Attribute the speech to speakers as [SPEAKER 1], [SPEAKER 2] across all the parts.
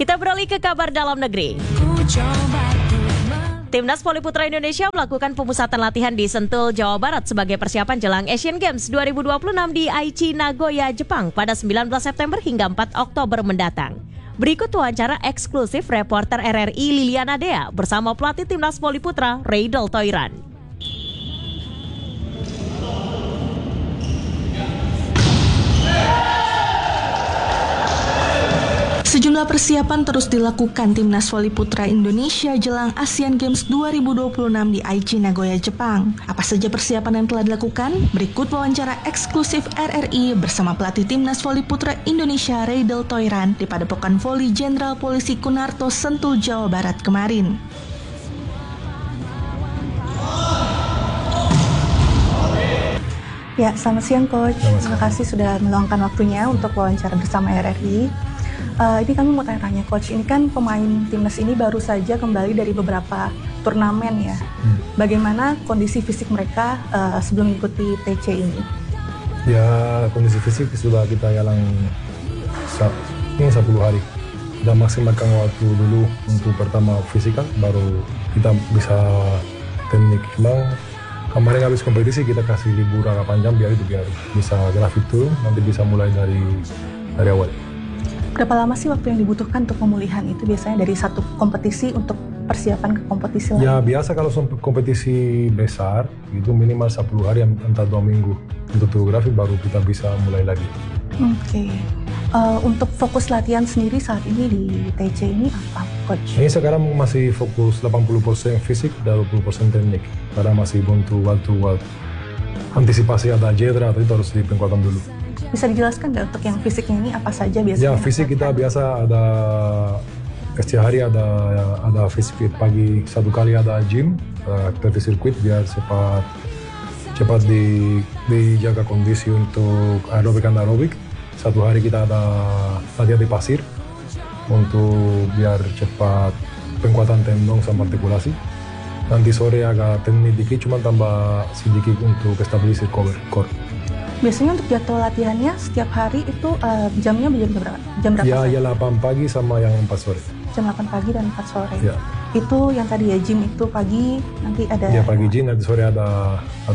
[SPEAKER 1] Kita beralih ke kabar dalam negeri. Timnas Voli Putra Indonesia melakukan pemusatan latihan di Sentul, Jawa Barat sebagai persiapan jelang Asian Games 2026 di Aichi, Nagoya, Jepang pada 19 September hingga 4 Oktober mendatang. Berikut wawancara eksklusif reporter RRI Liliana Dea bersama pelatih Timnas Voli Putra Reidel Toiran.
[SPEAKER 2] Sejumlah persiapan terus dilakukan Timnas Voli Putra Indonesia jelang Asian Games 2026 di Aichi, Nagoya, Jepang. Apa saja persiapan yang telah dilakukan? Berikut wawancara eksklusif RRI bersama pelatih Timnas Voli Putra Indonesia Reidel Toiran di Padepokan Voli Jenderal Polisi Kunarto, Sentul, Jawa Barat kemarin.
[SPEAKER 3] Ya, selamat siang Coach. Terima kasih sudah meluangkan waktunya untuk wawancara bersama RRI. Ini kami mau tanya Coach, ini kan pemain timnas ini baru saja kembali dari beberapa turnamen ya. Bagaimana kondisi fisik mereka sebelum mengikuti TC ini?
[SPEAKER 4] Ya, kondisi fisik sudah kita jalan ini 10 hari. Kita maksimalkan waktu dulu untuk pertama fisikal, baru kita bisa teknik. Memang kemarin habis kompetisi kita kasih libur agak panjang biar bisa grafik turun, nanti bisa mulai dari awal.
[SPEAKER 3] Berapa lama sih waktu yang dibutuhkan untuk pemulihan itu biasanya dari satu kompetisi untuk persiapan ke kompetisi lain?
[SPEAKER 4] Ya biasa kalau kompetisi besar itu minimal 10 hari entah 2 minggu untuk turun grafik baru kita bisa mulai lagi.
[SPEAKER 3] Oke. Untuk fokus latihan sendiri saat ini di TC ini apa, Coach?
[SPEAKER 4] Ini sekarang masih fokus 80% fisik dan 20% teknik karena masih butuh waktu buat antisipasi ada cedera atau itu harus dipengkuatan dulu.
[SPEAKER 3] Bisa dijelaskan nggak untuk yang fisiknya ini apa saja biasanya?
[SPEAKER 4] Ya fisik kita biasa ada setiap hari ada fisik pagi satu kali ada gym, aktivitas sirkuit biar cepat dijaga kondisi untuk aerobik anaerobik. Satu hari kita ada latihan di pasir untuk biar cepat penguatan tendon sama artikulasi. Nanti sore agak teknik dikit, cuma tambah sedikit untuk stabilisir core.
[SPEAKER 3] Biasanya untuk jadwal latihannya setiap hari itu jamnya berapa? Jam berapa?
[SPEAKER 4] Ya 8 pagi sama yang 4 sore.
[SPEAKER 3] Jam 8 pagi dan 4 sore.
[SPEAKER 4] Ya.
[SPEAKER 3] Itu yang tadi ya gym itu pagi nanti ada.
[SPEAKER 4] Ya pagi gym, nanti sore ada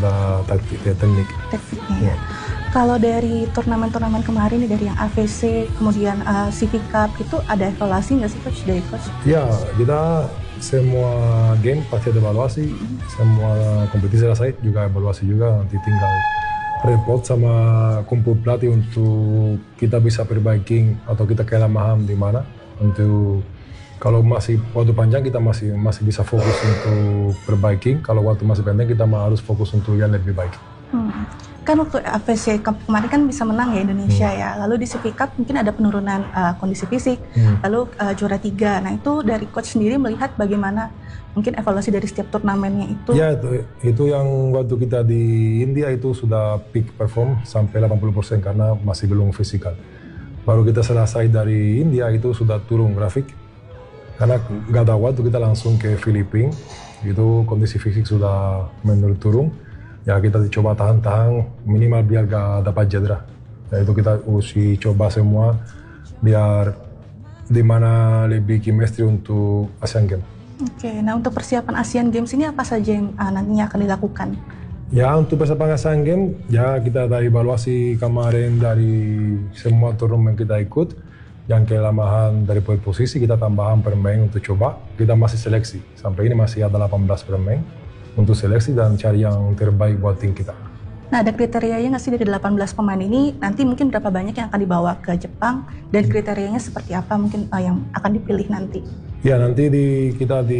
[SPEAKER 4] teknik.
[SPEAKER 3] Tekniknya. Ya. Kalau dari turnamen-turnamen kemarin nih dari yang AVC kemudian CV Cup itu ada evaluasi nggak sih Coach dari Coach?
[SPEAKER 4] Ya kita semua game pasti ada evaluasi, semua kompetisi selesai juga evaluasi juga, nanti tinggal report sama kumpul pelatih untuk kita bisa perbaiki atau kita kelemahan di mana. Untuk kalau masih waktu panjang kita masih bisa fokus untuk perbaiki, kalau waktu masih pendek kita harus fokus untuk yang lebih baik.
[SPEAKER 3] Kan waktu AVC kemarin kan bisa menang ya Indonesia ya, lalu di CV Cup mungkin ada penurunan kondisi fisik, lalu juara 3. Nah itu dari Coach sendiri melihat bagaimana mungkin evaluasi dari setiap turnamennya itu?
[SPEAKER 4] Ya itu yang waktu kita di India itu sudah peak perform sampai 80% karena masih belum fisikal. Baru kita selesai dari India itu sudah turun grafik, karena nggak ada waktu kita langsung ke Filipina, itu kondisi fisik sudah menurun turun. Ya kita coba tahan minimal biar gak dapat cedera. Ya itu kita usi coba semua biar dimana lebih chemistry untuk Asian Games.
[SPEAKER 3] Oke, nah untuk persiapan Asian Games ini apa saja yang nantinya akan dilakukan?
[SPEAKER 4] Ya untuk persiapan Asian Games ya kita ada evaluasi kemarin dari semua turnamen kita ikut. Yang kelemahan dari poin posisi kita tambahan pemain untuk coba. Kita masih seleksi, sampai ini masih ada 18 pemain untuk seleksi dan cari yang terbaik buat tim kita.
[SPEAKER 3] Nah ada kriterianya nggak sih dari 18 pemain ini, nanti mungkin berapa banyak yang akan dibawa ke Jepang dan kriterianya seperti apa mungkin yang akan dipilih nanti?
[SPEAKER 4] Ya nanti kita di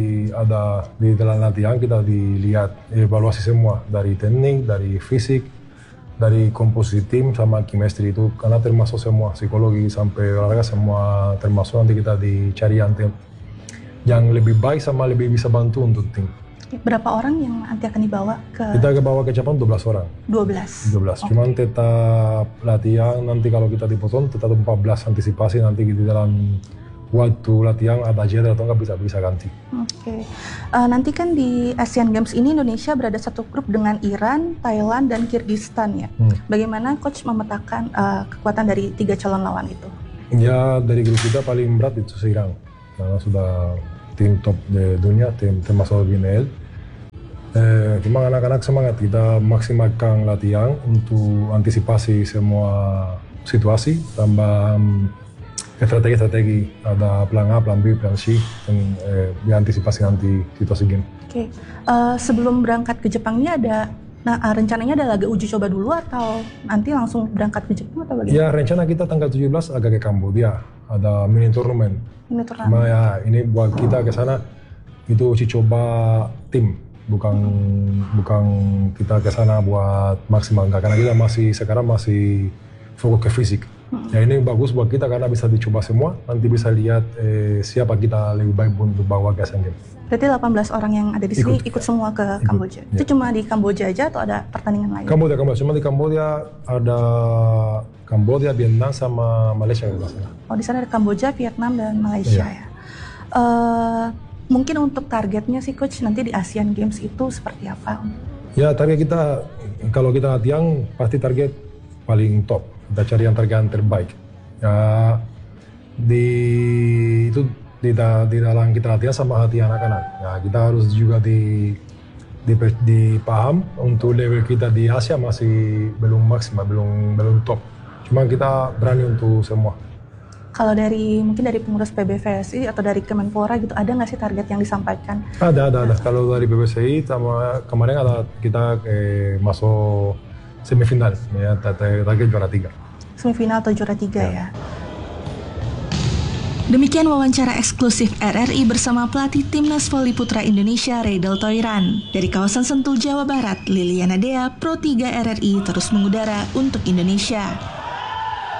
[SPEAKER 4] dalam latihan kita dilihat evaluasi semua dari teknik, dari fisik, dari komposisi tim sama chemistry itu karena termasuk semua psikologi sampai olahraga semua termasuk, nanti kita dicari yang lebih baik sama lebih bisa bantu untuk tim.
[SPEAKER 3] Berapa orang yang nanti akan dibawa ke?
[SPEAKER 4] Kita bawa ke Jepang 12 orang.
[SPEAKER 3] 12? 12,
[SPEAKER 4] okay. Cuman tetap latihan, nanti kalau kita dipotong tetap 14 antisipasi nanti di dalam waktu latihan ada cedera atau nggak bisa ganti.
[SPEAKER 3] Oke. Nanti kan di Asian Games ini Indonesia berada satu grup dengan Iran, Thailand, dan Kyrgyzstan ya. Bagaimana Coach memetakan kekuatan dari 3 calon lawan itu?
[SPEAKER 4] Ya dari grup kita paling berat itu Iran, karena sudah tim top di dunia, tim termasuk BNL. Cuma anak-anak semangat, kita maksimalkan latihan untuk antisipasi semua situasi, tambah strategi-strategi, ada plan A, plan B, plan C, dan diantisipasi nanti situasi game.
[SPEAKER 3] Oke. Sebelum berangkat ke Jepang ini rencananya ada laga uji coba dulu atau nanti langsung berangkat ke Jepang atau bagaimana?
[SPEAKER 4] Ya rencana kita tanggal 17 agak ke Kamboja, ada mini turnamen.
[SPEAKER 3] Ini turnamen.
[SPEAKER 4] Cuma ya ini buat kita ke sana itu uji coba tim, bukan kita ke sana buat maksimal, enggak, karena kita sekarang masih fokus ke fisik. Ya ini bagus buat kita karena bisa dicoba semua, nanti bisa lihat siapa kita lebih baik untuk bawa ke Asian Games.
[SPEAKER 3] Berarti 18 orang yang ada di sini ikut semua ke Kamboja.
[SPEAKER 4] Ya.
[SPEAKER 3] Itu cuma di Kamboja aja atau ada pertandingan lain?
[SPEAKER 4] Kamboja. Cuma di Kamboja ada Kamboja, Vietnam sama Malaysia kalau nggak salah.
[SPEAKER 3] Oh, di sana ada Kamboja, Vietnam dan Malaysia ya. Mungkin untuk targetnya sih coach nanti di Asian Games itu seperti apa?
[SPEAKER 4] Ya target kita, kalau kita latihan pasti target paling top. Kita cari yang target yang terbaik. Ya di dalam kita latihan sama hati anak-anak. Ya kita harus juga dipaham untuk level kita di Asia masih belum maksimal, belum top. Cuma kita berani untuk semua.
[SPEAKER 3] Kalau mungkin dari pengurus PBVSI atau dari Kemenpora gitu, ada nggak sih target yang disampaikan?
[SPEAKER 4] Ada. Kalau dari PBVSI sama kemarin ada kita masuk semifinal, ya target juara 3.
[SPEAKER 3] Semifinal atau juara 3 ya.
[SPEAKER 2] Demikian wawancara eksklusif RRI bersama pelatih Timnas Voli Putra Indonesia Reidel Toiran. Dari kawasan Sentul, Jawa Barat, Liliana Dea, Pro 3 RRI terus mengudara untuk Indonesia.